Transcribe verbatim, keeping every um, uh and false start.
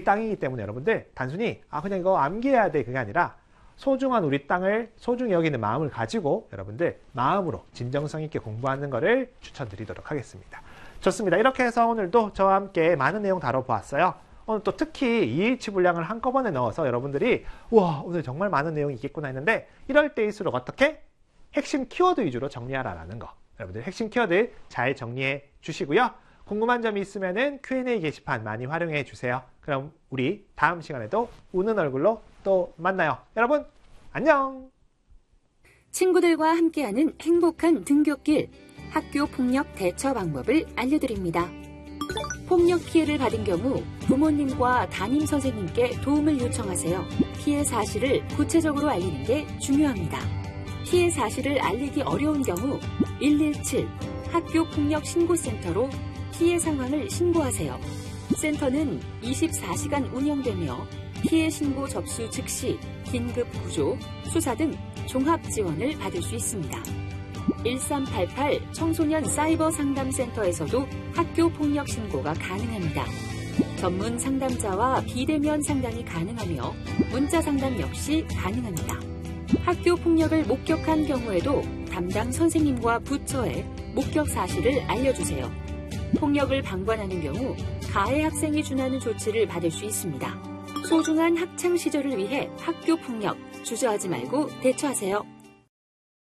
땅이기 때문에 여러분들 단순히 아 그냥 이거 암기해야 돼 그게 아니라 소중한 우리 땅을 소중히 여기는 마음을 가지고 여러분들 마음으로 진정성 있게 공부하는 것을 추천드리도록 하겠습니다. 좋습니다. 이렇게 해서 오늘도 저와 함께 많은 내용 다뤄보았어요. 오늘 또 특히 이 일치 분량을 한꺼번에 넣어서 여러분들이 와 오늘 정말 많은 내용이 있겠구나 했는데 이럴 때일수록 어떻게? 핵심 키워드 위주로 정리하라는 거. 여러분들 핵심 키워드 잘 정리해 주시고요. 궁금한 점이 있으면은 큐 앤 에이 게시판 많이 활용해 주세요. 그럼 우리 다음 시간에도 웃는 얼굴로 또 만나요. 여러분 안녕. 친구들과 함께하는 행복한 등굣길 학교 폭력 대처 방법을 알려드립니다. 폭력 피해를 받은 경우 부모님과 담임 선생님께 도움을 요청하세요. 피해 사실을 구체적으로 알리는 게 중요합니다. 피해 사실을 알리기 어려운 경우 일일칠 학교 폭력 신고센터로 피해 상황을 신고하세요. 센터는 이십사 시간 운영되며 피해 신고 접수 즉시 긴급 구조, 수사 등 종합 지원을 받을 수 있습니다. 일삼팔팔 청소년 사이버 상담센터에서도 학교 폭력 신고가 가능합니다. 전문 상담자와 비대면 상담이 가능하며 문자 상담 역시 가능합니다. 학교 폭력을 목격한 경우에도 담당 선생님과 부처에 목격 사실을 알려주세요. 폭력을 방관하는 경우 가해 학생이 준하는 조치를 받을 수 있습니다. 소중한 학창 시절을 위해 학교 폭력 주저하지 말고 대처하세요.